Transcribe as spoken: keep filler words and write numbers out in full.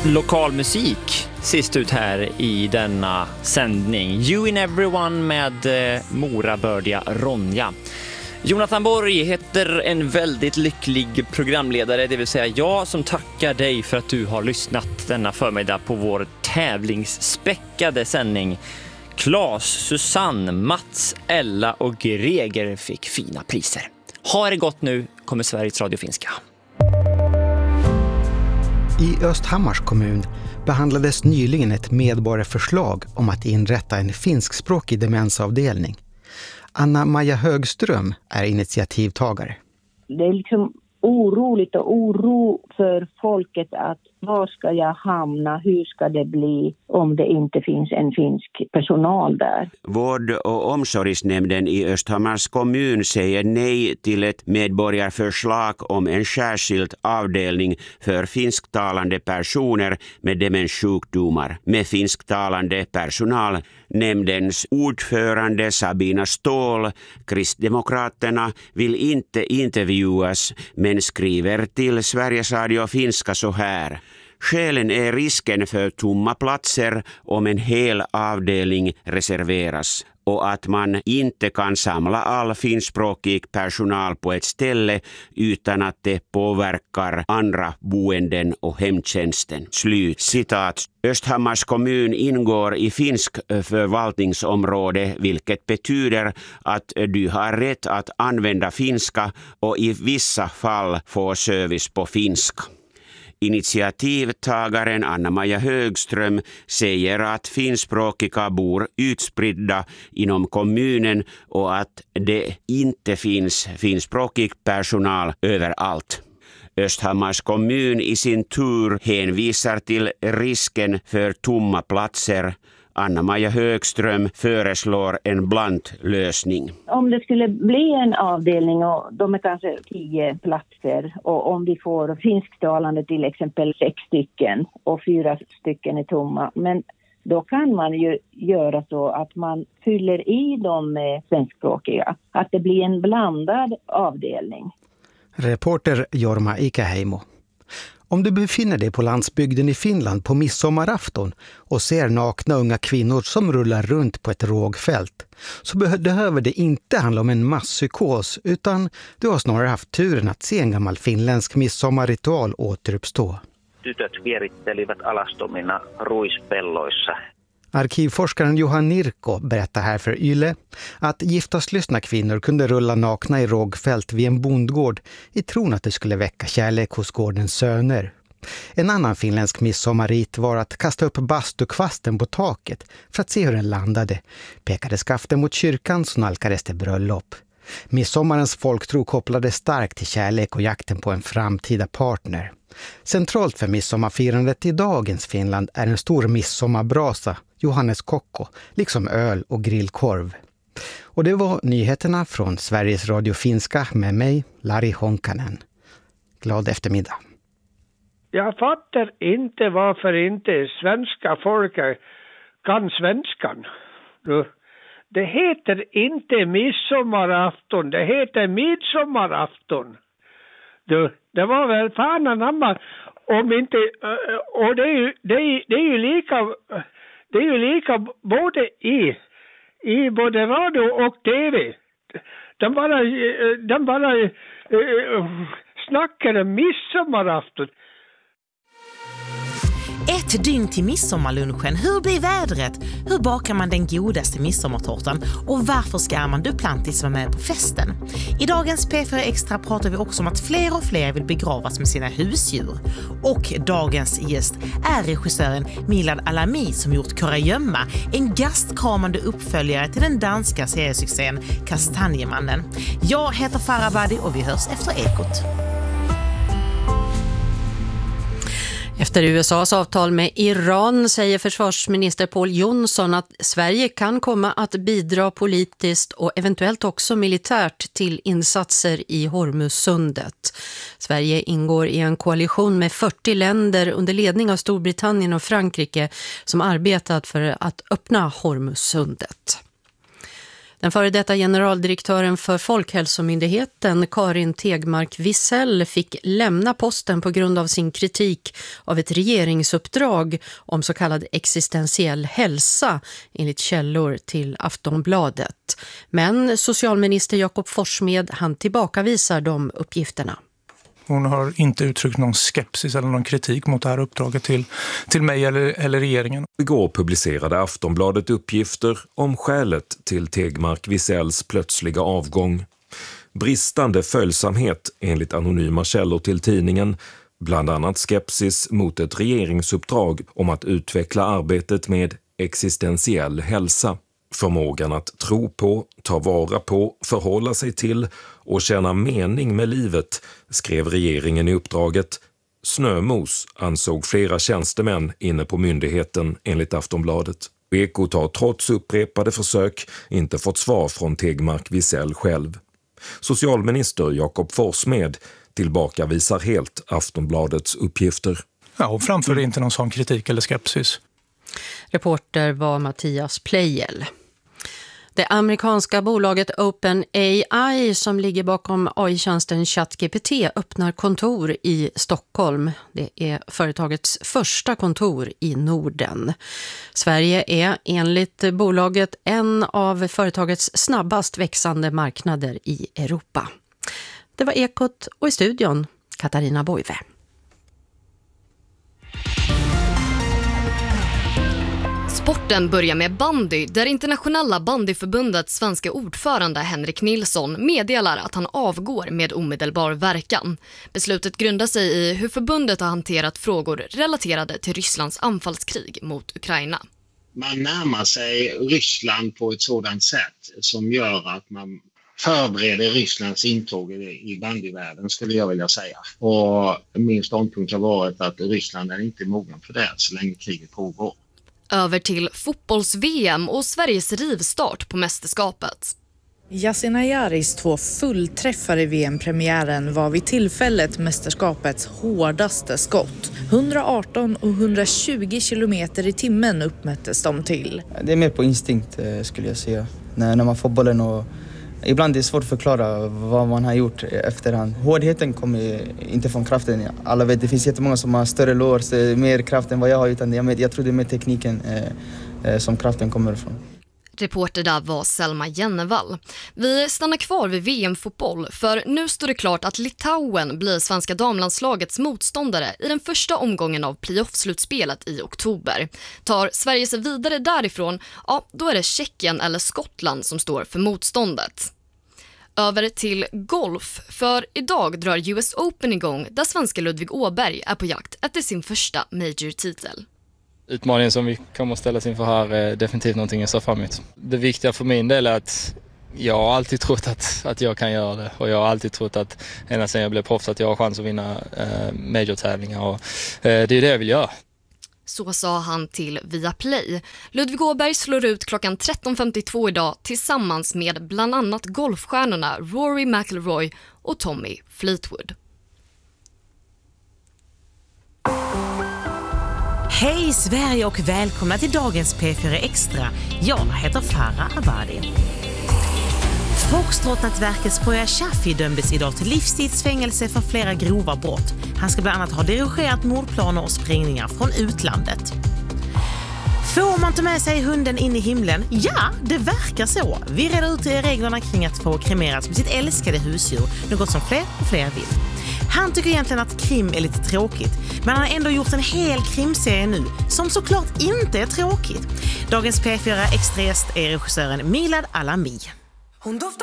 lokal musik sist ut här i denna sändning. You in Everyone med eh, Morabördiga Ronja. Jonathan Borg heter en väldigt lycklig programledare, det vill säga jag, som tackar dig för att du har lyssnat denna förmiddag på vår tävlingsspäckade sändning. Claes, Susanne, Mats, Ella och Greger fick fina priser. Ha det gott nu, kommer Sveriges Radio Finska. I Östhammars kommun behandlades nyligen ett medborgarförslag om att inrätta en finskspråkig demensavdelning. Anna-Maja Högström är initiativtagare. Det är liksom oroligt och oro för folket att var ska jag hamna, hur ska det bli om det inte finns en finsk personal där. Vård- och omsorgsnämnden i Östhammars kommun säger nej till ett medborgarförslag om en särskild avdelning för finsktalande personer med demenssjukdomar med finsktalande personal. Nämndens ordförande Sabina Ståhl, Kristdemokraterna, vill inte intervjuas men skriver till Sveriges Radio Finska så här. Skälen är risken för tomma platser om en hel avdelning reserveras och att man inte kan samla all finskspråkig personal på ett ställe utan att det påverkar andra boenden och hemtjänsten. Slut citat. Östhammars kommun ingår i finsk förvaltningsområde, vilket betyder att du har rätt att använda finska och i vissa fall få service på finska. Initiativtagaren Anna-Maja Högström säger att finskspråkiga bor utspridda inom kommunen och att det inte finns finskspråkig personal överallt. Östhammars kommun i sin tur hänvisar till risken för tomma platser. Anna-Maja Högström föreslår en blandlösning. Om det skulle bli en avdelning och de är kanske tio platser och om vi får finsktalande till exempel sex stycken och fyra stycken är tomma, men då kan man ju göra så att man fyller i dem med svenskspråkiga, att det blir en blandad avdelning. Reporter Jorma Ikäheimo. Om du befinner dig på landsbygden i Finland på midsommarafton och ser nakna unga kvinnor som rullar runt på ett rågfält, så behöver det inte handla om en masspsykos, utan du har snarare haft turen att se en gammal finländsk midsommarritual återuppstå. Tytöt vierittelivät alastomina ruispelloissa. Arkivforskaren Johan Nirko berättar här för Yle att giftaslystna kvinnor kunde rulla nakna i rågfält vid en bondgård i tron att det skulle väcka kärlek hos gårdens söner. En annan finländsk midsommarrit var att kasta upp bastukvasten på taket för att se hur den landade. Pekade skaften mot kyrkan så nalkades det bröllop. Midsommarens folktro kopplade starkt till kärlek och jakten på en framtida partner. Centralt för midsommarfirandet i dagens Finland är en stor midsommarbrasa, Johannes Kokko, liksom öl och grillkorv. Och det var nyheterna från Sveriges Radio Finska med mig, Lari Honkanen. Glad eftermiddag. Jag fattar inte varför inte svenska folket kan svenskan. Det heter inte midsommarafton, det heter midsommarafton. Det, det var väl fan anamma om inte, och det är ju, det är, det är ju lika, det är ju lika både i, i både radio och tv. De bara, de bara snackar om midsommarafton. Ett dygn till midsommarlunchen. Hur blir vädret? Hur bakar man den godaste midsommartårtan? Och varför ska Armand Duplantis vara med på festen? I dagens P fyra Extra pratar vi också om att fler och fler vill begravas med sina husdjur. Och dagens gäst är regissören Milad Alami som gjort Kurragömma, en gastkramande uppföljare till den danska seriesuccén Kastanjemannen. Jag heter Farah Badi och vi hörs efter Ekot. Efter U S A:s avtal med Iran säger försvarsminister Pål Jonsson att Sverige kan komma att bidra politiskt och eventuellt också militärt till insatser i Hormuzsundet. Sverige ingår i en koalition med fyrtio länder under ledning av Storbritannien och Frankrike som arbetat för att öppna Hormuzsundet. Den före detta generaldirektören för Folkhälsomyndigheten, Karin Tegmark Wisell, fick lämna posten på grund av sin kritik av ett regeringsuppdrag om så kallad existentiell hälsa, enligt källor till Aftonbladet. Men socialminister Jakob Forssmed, han tillbakavisar de uppgifterna. Hon har inte uttryckt någon skepsis eller någon kritik mot det här uppdraget till, till mig eller, eller regeringen. Igår publicerade Aftonbladet uppgifter om skälet till Tegmark Wisells plötsliga avgång. Bristande följsamhet enligt anonyma källor till tidningen, bland annat skepsis mot ett regeringsuppdrag om att utveckla arbetet med existentiell hälsa. Förmågan att tro på, ta vara på, förhålla sig till och känna mening med livet, skrev regeringen i uppdraget. Snömos, ansåg flera tjänstemän inne på myndigheten enligt Aftonbladet. Ekot har trots upprepade försök inte fått svar från Tegmark Wisell själv. Socialminister Jakob Forssmed tillbakavisar helt Aftonbladets uppgifter. Ja, och framför inte någon sån kritik eller skepsis. Reporter var Mattias Pleijel. Det amerikanska bolaget OpenAI som ligger bakom A I-tjänsten ChatGPT öppnar kontor i Stockholm. Det är företagets första kontor i Norden. Sverige är enligt bolaget en av företagets snabbast växande marknader i Europa. Det var Ekot och i studion Katarina Boive. Sporten börjar med bandy, där internationella bandyförbundets svenska ordförande Henrik Nilsson meddelar att han avgår med omedelbar verkan. Beslutet grundar sig i hur förbundet har hanterat frågor relaterade till Rysslands anfallskrig mot Ukraina. Man närmar sig Ryssland på ett sådant sätt som gör att man förbereder Rysslands intåg i bandyvärlden, skulle jag vilja säga. Och min ståndpunkt har varit att Ryssland är inte mogen för det så länge kriget pågår. Över till fotbolls-V M och Sveriges rivstart på mästerskapet. Yasin Ayaris två fullträffar i V M-premiären var vid tillfället mästerskapets hårdaste skott. hundraarton och hundratjugo kilometer i timmen uppmättes de till. Det är mer på instinkt skulle jag säga. När, när man får bollen och ibland är det svårt att förklara vad man har gjort efterhand. Hårdheten kommer inte från kraften. Alla vet, det finns jättemånga som har större lår, mer kraft än vad jag har. Utan jag, jag tror det är med tekniken eh, som kraften kommer ifrån. Reporter där var Selma Jennevall. Vi stannar kvar vid V M-fotboll, för nu står det klart att Litauen blir svenska damlandslagets motståndare i den första omgången av playoff-slutspelet i oktober. Tar Sverige sig vidare därifrån, ja, då är det Tjeckien eller Skottland som står för motståndet. Över till golf, för idag drar U S Open igång där svenska Ludvig Åberg är på jakt efter sin första major-titel. Utmaningen som vi kommer att ställas inför här är definitivt någonting jag ser fram emot. Det viktiga för min del är att jag har alltid trott att, att jag kan göra det. Och jag har alltid trott att ända sedan jag blev proffs att jag har chans att vinna eh, major-tävlingar. Och, eh, det är det jag vill göra. Så sa han till Viaplay. Ludvig Åberg slår ut klockan tretton femtiotvå idag tillsammans med bland annat golfstjärnorna Rory McIlroy och Tommy Fleetwood. Hej Sverige och välkomna till dagens P fyra Extra. Jag heter Farah Abadi. Foxtrot-nätverkets Poya Shafi dömdes idag till livstidsfängelse för flera grova brott. Han ska bland annat ha dirigerat mordplaner och sprängningar från utlandet. Får man ta med sig hunden in i himlen? Ja, det verkar så. Vi reder ut reglerna kring att få kremeras med sitt älskade husdjur, något som fler och fler vill. Han tycker egentligen att krim är lite tråkigt, men han har ändå gjort en hel krimserie nu som såklart inte är tråkigt. Dagens P fyra Extra-gäst är regissören Milad Alami. Hon doftar